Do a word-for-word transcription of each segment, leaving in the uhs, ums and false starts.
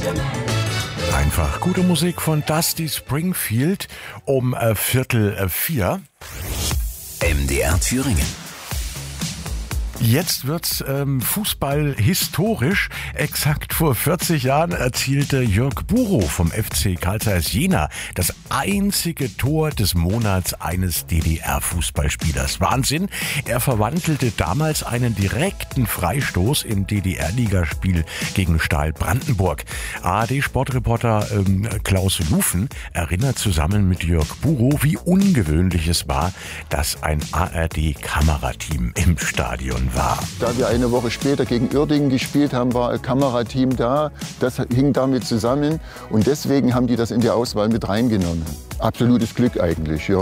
Einfach gute Musik von Dusty Springfield um äh, Viertel äh, vier. M D R Thüringen. Jetzt wird's ähm, Fußball historisch. Exakt vor vierzig Jahren erzielte Jörg Buro vom F C Carl Zeiss Jena das einzige Tor des Monats eines D D R-Fußballspielers. Wahnsinn! Er verwandelte damals einen direkten Freistoß im D D R-Ligaspiel gegen Stahl Brandenburg. A R D-Sportreporter ähm, Klaus Lufen erinnert zusammen mit Jörg Buro, wie ungewöhnlich es war, dass ein A R D-Kamerateam im Stadion war. Da wir eine Woche später gegen Uerdingen gespielt haben, war ein Kamerateam da. Das hing damit zusammen und deswegen haben die das in die Auswahl mit reingenommen. Absolutes Glück eigentlich, ja.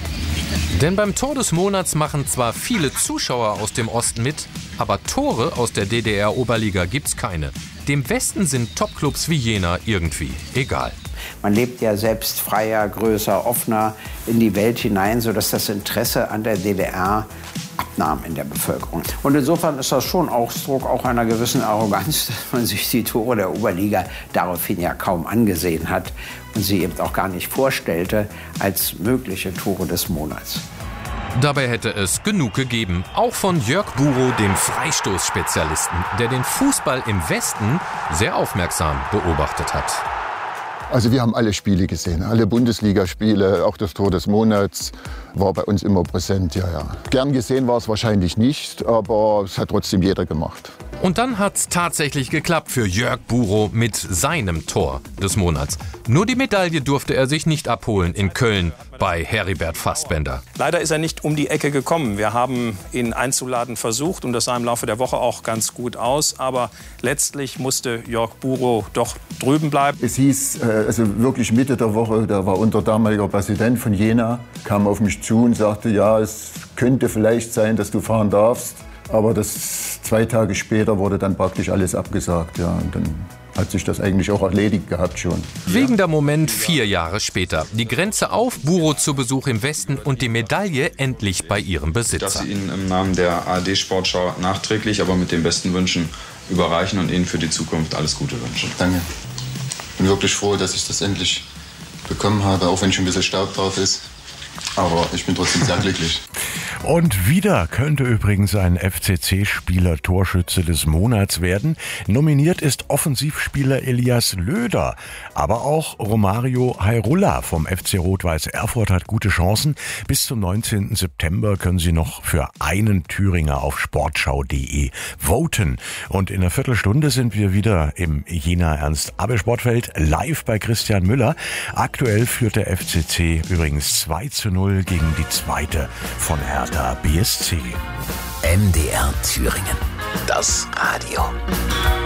Denn beim Tor des Monats machen zwar viele Zuschauer aus dem Osten mit, aber Tore aus der D D R-Oberliga gibt's keine. Dem Westen sind Topclubs wie Jena irgendwie egal. Man lebt ja selbst freier, größer, offener in die Welt hinein, sodass das Interesse an der D D R abnahm in der Bevölkerung. Und insofern ist das schon Ausdruck auch einer gewissen Arroganz, dass man sich die Tore der Oberliga daraufhin ja kaum angesehen hat und sie eben auch gar nicht vorstellte als mögliche Tore des Monats. Dabei hätte es genug gegeben, auch von Jörg Buro, dem Freistoßspezialisten, der den Fußball im Westen sehr aufmerksam beobachtet hat. Also wir haben alle Spiele gesehen, alle Bundesligaspiele, auch das Tor des Monats war bei uns immer präsent, ja, ja. Gern gesehen war es wahrscheinlich nicht, aber es hat trotzdem jeder gemacht. Und dann hat's tatsächlich geklappt für Jörg Buro mit seinem Tor des Monats. Nur die Medaille durfte er sich nicht abholen in Köln bei Heribert Fassbender. Leider ist er nicht um die Ecke gekommen. Wir haben ihn einzuladen versucht und das sah im Laufe der Woche auch ganz gut aus. Aber letztlich musste Jörg Buro doch drüben bleiben. Es hieß, also wirklich Mitte der Woche, da war unser damaliger Präsident von Jena, kam auf mich zu und sagte, ja, es könnte vielleicht sein, dass du fahren darfst. Aber das zwei Tage später wurde dann praktisch alles abgesagt. Ja, und dann hat sich das eigentlich auch erledigt gehabt schon. Wegender Moment vier Jahre später. Die Grenze auf, Buro zu Besuch im Westen und die Medaille endlich bei ihrem Besitzer. Dass Sie Ihnen im Namen der A R D-Sportschau nachträglich, aber mit den besten Wünschen überreichen und Ihnen für die Zukunft alles Gute wünschen. Danke. Ich bin wirklich froh, dass ich das endlich bekommen habe, auch wenn schon ein bisschen Staub drauf ist. Aber ich bin trotzdem sehr glücklich. Und wieder könnte übrigens ein F C C-Spieler Torschütze des Monats werden. Nominiert ist Offensivspieler Elias Löder. Aber auch Romario Hairulla vom F C Rot-Weiß Erfurt hat gute Chancen. Bis zum neunzehnten September können Sie noch für einen Thüringer auf sportschau punkt de voten. Und in einer Viertelstunde sind wir wieder im Jena Ernst-Abel-Sportfeld live bei Christian Müller. Aktuell führt der F C C übrigens zwei zu null gegen die zweite von Hertha B S C. M D R Thüringen. Das Radio.